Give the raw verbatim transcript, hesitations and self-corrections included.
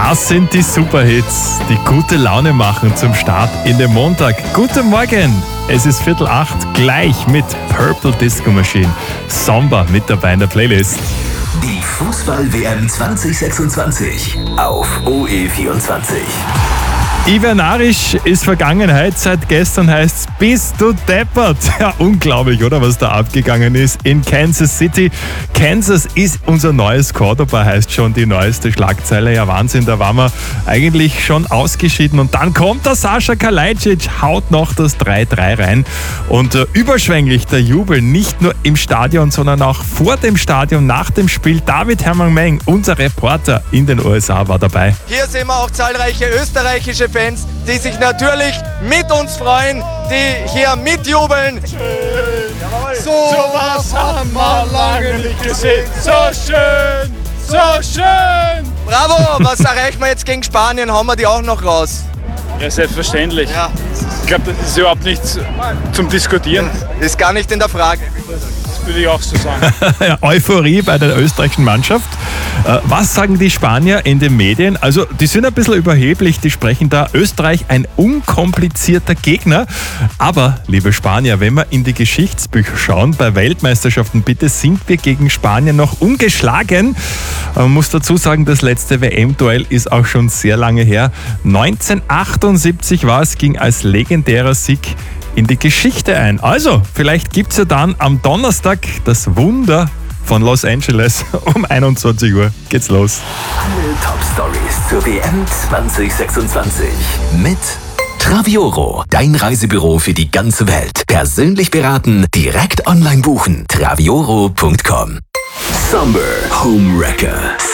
Das sind die Superhits, die gute Laune machen zum Start in den Montag. Guten Morgen, es ist Viertel acht, gleich mit Purple Disco Machine. Samba mit dabei in der Playlist. Die Fußball-W M zwanzig sechsundzwanzig auf O E vierundzwanzig. Ivan Naric ist Vergangenheit, seit gestern heißt's bist du deppert. Ja, unglaublich, oder, was da abgegangen ist in Kansas City. Kansas ist unser neues Cordoba, heißt schon die neueste Schlagzeile. Ja, Wahnsinn, da waren wir eigentlich schon ausgeschieden. Und dann kommt der Sascha Kalajdzic, haut noch das drei drei rein. Und äh, überschwänglich der Jubel, nicht nur im Stadion, sondern auch vor dem Stadion, nach dem Spiel. David Hermann Meng, unser Reporter in den U S A, war dabei. Hier sehen wir auch zahlreiche österreichische Fans, die sich natürlich mit uns freuen, die hier mitjubeln. So was haben wir lange nicht gesehen. So schön, so schön. Bravo, was erreichen wir jetzt gegen Spanien? Haben wir die auch noch raus? Ja, selbstverständlich. Ja. Ich glaube, das ist überhaupt nichts zum Diskutieren. Ist gar nicht in der Frage. Das würde ich auch so sagen. Ja, Euphorie bei der österreichischen Mannschaft. Äh, Was sagen die Spanier in den Medien? Also, die sind ein bisschen überheblich, die sprechen da Österreich ein unkomplizierter Gegner. Aber, liebe Spanier, wenn wir in die Geschichtsbücher schauen, bei Weltmeisterschaften bitte sind wir gegen Spanien noch ungeschlagen. Man muss dazu sagen, das letzte W M-Duell ist auch schon sehr lange her. neunzehnhundertachtundsiebzig war es, ging als legendärer Sieg in die Geschichte ein. Also, vielleicht gibt es ja dann am Donnerstag das Wunder von Los Angeles. Um einundzwanzig Uhr geht's los. Alle Top-Stories zur W M zwanzig sechsundzwanzig mit Travioro, dein Reisebüro für die ganze Welt. Persönlich beraten, direkt online buchen. travioro punkt com. Summer Home Wrecker.